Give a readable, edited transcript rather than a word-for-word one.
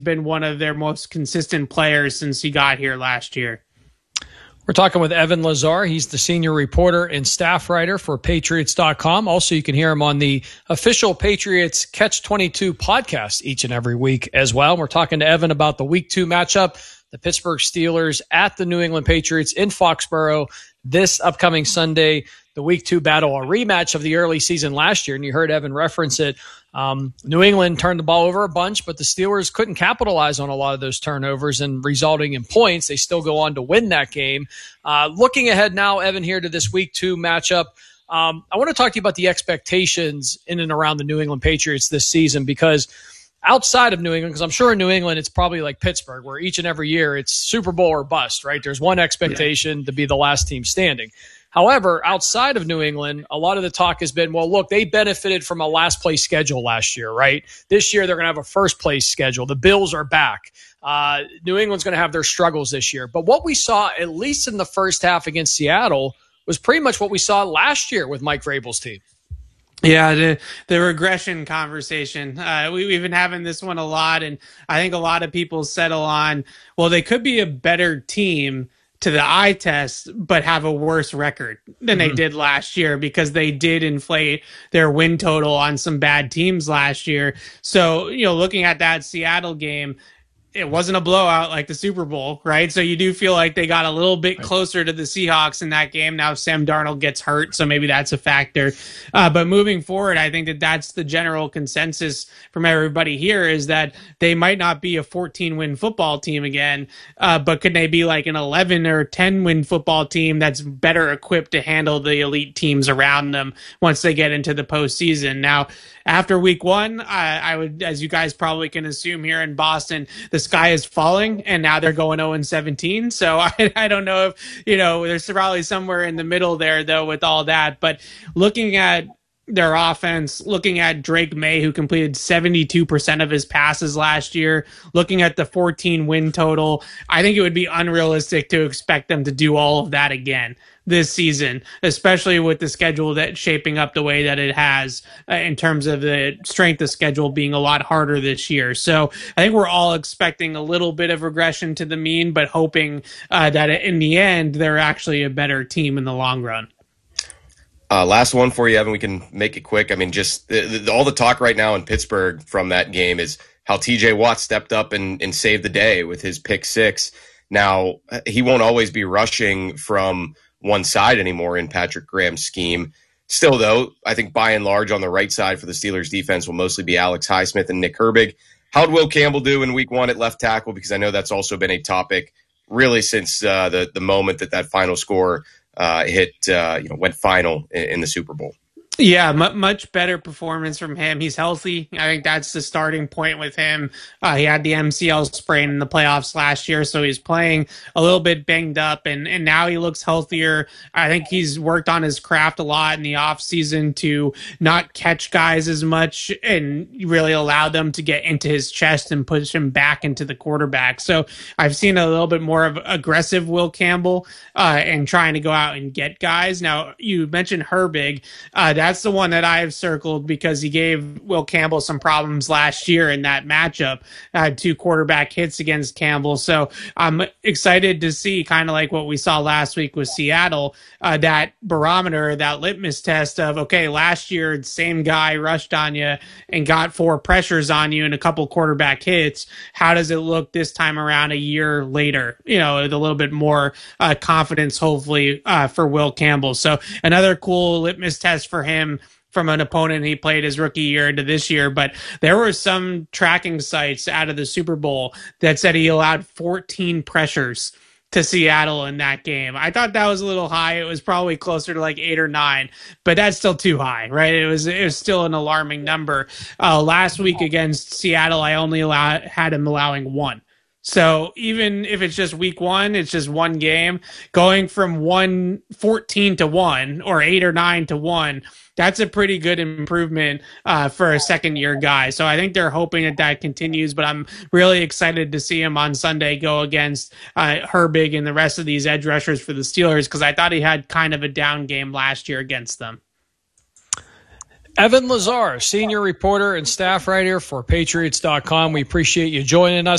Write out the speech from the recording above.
been one of their most consistent players since he got here last year. We're talking with Evan Lazar. He's the senior reporter and staff writer for Patriots.com. Also, you can hear him on the official Patriots Catch-22 podcast each and every week as well. We're talking to Evan about the Week 2 matchup, the Pittsburgh Steelers at the New England Patriots in Foxborough this upcoming Sunday. The Week 2 battle, a rematch of the early season last year, and you heard Evan reference it. New England turned the ball over a bunch, but the Steelers couldn't capitalize on a lot of those turnovers and resulting in points. They still go on to win that game. Looking ahead now, Evan, here to this Week 2 matchup, I want to talk to you about the expectations in and around the New England Patriots this season, because outside of New England, because I'm sure in New England it's probably like Pittsburgh, where each and every year it's Super Bowl or bust, right? There's one expectation to be the last team standing. However, outside of New England, a lot of the talk has been, well, look, they benefited from a last place schedule last year, right? This year, they're going to have a first place schedule. The Bills are back. New England's going to have their struggles this year. But what we saw, at least in the first half against Seattle, was pretty much what we saw last year with Mike Vrabel's team. Yeah, the regression conversation. We've been having this one a lot, and I think a lot of people settle on, well, they could be a better team to the eye test, but have a worse record than they did last year, because they did inflate their win total on some bad teams last year. So, looking at that Seattle game, it wasn't a blowout like the Super Bowl, right? So you do feel like they got a little bit closer to the Seahawks in that game. Now Sam Darnold gets hurt, so maybe that's a factor. But moving forward, I think that's the general consensus from everybody here, is that they might not be a 14-win football team again, but could they be like an 11 or 10-win football team that's better equipped to handle the elite teams around them once they get into the postseason? Now, after Week 1, I would, as you guys probably can assume here in Boston, the sky is falling, and now they're going 0-17. So I don't know if, there's probably somewhere in the middle there, though, with all that. But looking at their offense, looking at Drake May, who completed 72% of his passes last year, looking at the 14-win total, I think it would be unrealistic to expect them to do all of that again this season, especially with the schedule that's shaping up the way that it has, in terms of the strength of schedule being a lot harder this year. So I think we're all expecting a little bit of regression to the mean, but hoping that in the end, they're actually a better team in the long run. Last one for you, Evan. We can make it quick. I mean, just all the talk right now in Pittsburgh from that game is how TJ Watt stepped up and saved the day with his pick 6. Now, he won't always be rushing from one side anymore in Patrick Graham's scheme. Still, though, I think by and large on the right side for the Steelers defense will mostly be Alex Highsmith and Nick Herbig. How'd Will Campbell do in Week 1 at left tackle? Because I know that's also been a topic really since the moment that final score went final in the Super Bowl. Yeah, much better performance from him. He's healthy. I think that's the starting point with him. He had the MCL sprain in the playoffs last year, so he's playing a little bit banged up, and now he looks healthier. I think he's worked on his craft a lot in the offseason to not catch guys as much and really allow them to get into his chest and push him back into the quarterback. So I've seen a little bit more of aggressive Will Campbell and trying to go out and get guys. Now, you mentioned Herbig. That's the one that I have circled because he gave Will Campbell some problems last year in that matchup. 2 quarterback hits against Campbell. So I'm excited to see, kind of like what we saw last week with Seattle, that barometer, that litmus test of, okay, last year, the same guy rushed on you and got 4 pressures on you and a couple quarterback hits. How does it look this time around a year later? With a little bit more confidence, hopefully, for Will Campbell. So another cool litmus test for him from an opponent he played his rookie year into this year. But there were some tracking sites out of the Super Bowl that said he allowed 14 pressures to Seattle in that game. I thought that was a little high. It was probably closer to like 8 or 9, but that's still too high, right? It was still an alarming number. Last week against Seattle, I only had him allowing 1. So even if it's just week 1, it's just one game, going from 14 to 1 or 8 or 9 to 1, that's a pretty good improvement for a second-year guy. So I think they're hoping that continues, but I'm really excited to see him on Sunday go against Herbig and the rest of these edge rushers for the Steelers, because I thought he had kind of a down game last year against them. Evan Lazar, senior reporter and staff writer for Patriots.com. We appreciate you joining us.